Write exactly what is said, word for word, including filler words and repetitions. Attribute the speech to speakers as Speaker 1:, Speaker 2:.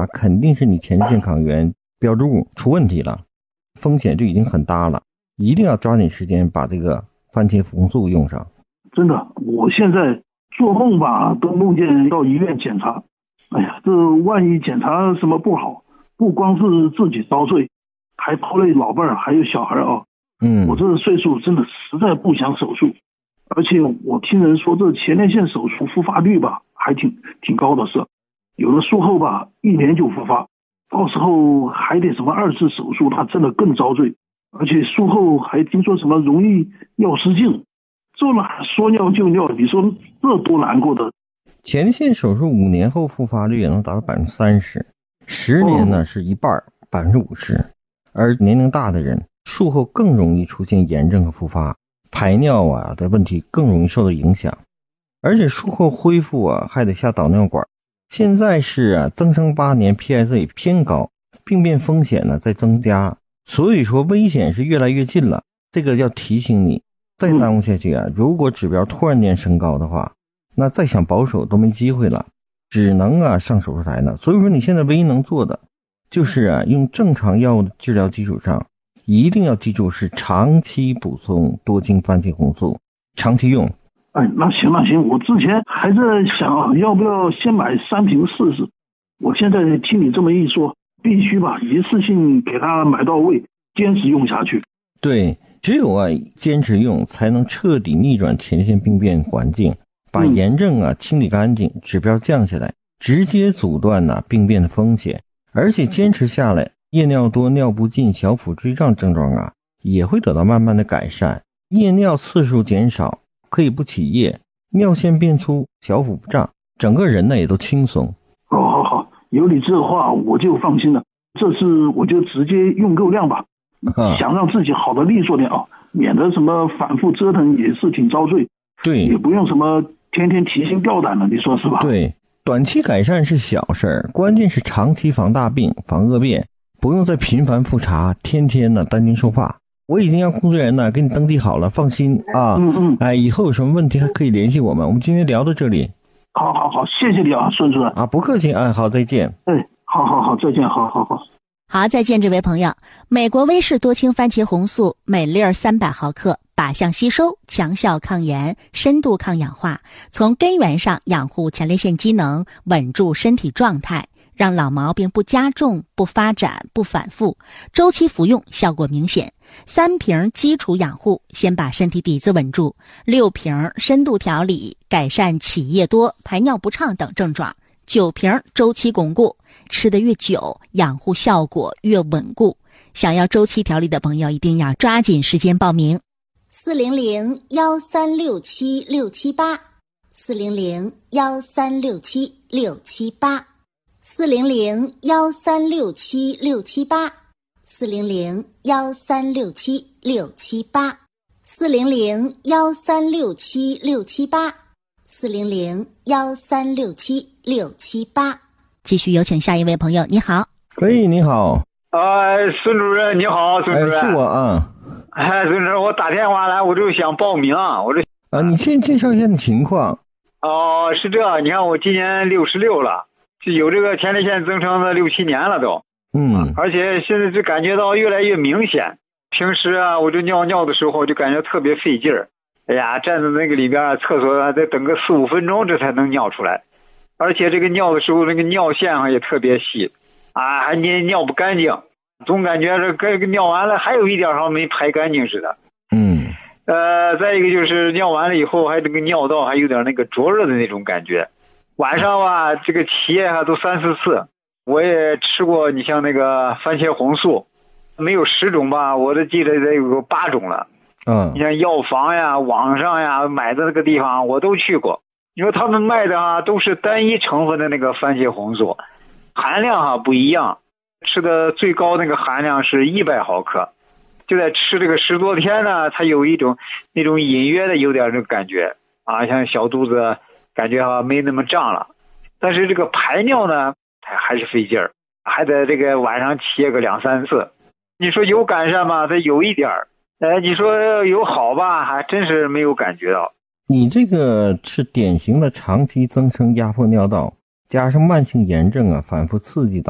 Speaker 1: 查，肯定是你前列腺抗原标志物出问题了，风险就已经很大了，一定要抓紧时间把这个番茄红素用上。
Speaker 2: 真的，我现在做梦吧都梦见到医院检查，哎呀，这万一检查什么不好，不光是自己遭罪，还拖累老伴儿还有小孩啊。
Speaker 1: 嗯，
Speaker 2: 我这岁数真的实在不想手术，而且我听人说这前列腺手术复发率吧还挺挺高的，是有的术后吧一年就复发，到时候还得什么二次手术，那真的更遭罪。而且术后还听说什么容易尿失禁，这哪说尿就尿，你说这多难过的。
Speaker 1: 前列腺手术五年后复发率也能达到百分之三十，十年呢、哦、是一半，百分之五十。而年龄大的人术后更容易出现炎症和复发，排尿啊的问题更容易受到影响，而且术后恢复啊还得下导尿管。现在是啊增生八年 P S A 偏高，病变风险呢在增加，所以说危险是越来越近了。这个要提醒你，再耽误下去啊，如果指标突然间升高的话，那再想保守都没机会了，只能啊上手术台呢。所以说你现在唯一能做的就是啊用正常药物的治疗基础上，一定要记住是长期补充多晶番茄红素，长期用。
Speaker 2: 哎，那行那行，我之前还在想啊，要不要先买三瓶试试。我现在听你这么一说，必须把一次性给它买到位，坚持用下去。
Speaker 1: 对，只有啊坚持用，才能彻底逆转前列腺病变环境，把炎症啊清理干净，指标降下来，直接阻断呢、啊、病变的风险。而且坚持下来，夜尿多、尿不尽、小腹坠胀症状啊也会得到慢慢的改善，夜尿次数减少，可以不起夜，尿线变粗，小腹不胀，整个人呢也都轻松。
Speaker 2: 好好好，有你这话我就放心了，这次我就直接用够量吧。啊、想让自己好的利索点啊，免得什么反复折腾也是挺遭罪。
Speaker 1: 对，
Speaker 2: 也不用什么天天提心吊胆的，你说是吧？
Speaker 1: 对，短期改善是小事儿，关键是长期防大病、防恶变，不用再频繁复查，天天呢担惊受怕。我已经让工作人员呢给你登记好了，放心啊。
Speaker 2: 嗯嗯。
Speaker 1: 哎，以后有什么问题还可以联系我们。我们今天聊到这里。
Speaker 2: 好好好，谢谢你啊，孙主任。
Speaker 1: 啊，不客气。哎，好，再见。
Speaker 2: 哎，好好好，再见，好好好。
Speaker 3: 好，再见，这位朋友。美国威士多氢番茄红素每粒儿三百毫克，靶向吸收，强效抗炎，深度抗氧化，从根源上养护前列腺机能，稳住身体状态，让老毛病不加重、不发展、不反复。周期服用效果明显。三瓶基础养护，先把身体底子稳住；六瓶深度调理，改善起夜多、排尿不畅等症状；九瓶周期巩固，吃得越久，养护效果越稳固。想要周期调理的朋友，一定要抓紧时间报名。四零零幺三六七六七八，四零零幺三六七六七八，四零零幺三六七六七八，四零零幺三六七六七八，四零零幺三六七六七八，四零零幺三六七六七八。继续有请下一位朋友，你好。
Speaker 1: 喂，你好。
Speaker 4: 呃，孙主任你好，孙主任。
Speaker 1: 哎，是我啊。
Speaker 4: 哎，孙主任，我打电话来，我就想报名，我这
Speaker 1: 啊，你先介绍一下你情况。
Speaker 4: 哦，是这，你看我今年六十六了，就有这个前列腺增生的六七年了都。
Speaker 1: 嗯。
Speaker 4: 而且现在就感觉到越来越明显。平时啊，我这尿尿的时候就感觉特别费劲儿。哎呀，站在那个里边厕所还得等个四五分钟，这才能尿出来。而且这个尿的时候，那个尿线啊也特别细，啊，还尿尿不干净，总感觉这个尿完了还有一点好像没排干净似的。
Speaker 1: 嗯。
Speaker 4: 呃，再一个就是尿完了以后，还这个尿道还有点那个灼热的那种感觉。晚上吧，这个起夜还都三四次。我也吃过，你像那个番茄红素，没有十种吧，我都记得得有个八种了。
Speaker 1: 嗯。
Speaker 4: 你像药房呀、网上呀买的那个地方，我都去过。你说他们卖的啊，都是单一成分的那个番茄红素，含量哈不一样，吃的最高那个含量是一百毫克，就在吃这个十多天呢，它有一种那种隐约的有点这个感觉啊，像小肚子感觉哈没那么胀了，但是这个排尿呢还是费劲儿，还得这个晚上起夜个两三次。你说有改善吗？它有一点儿，呃，你说有好吧，还真是没有感觉到。
Speaker 1: 你这个是典型的长期增生压迫尿道，加上慢性炎症啊，反复刺激到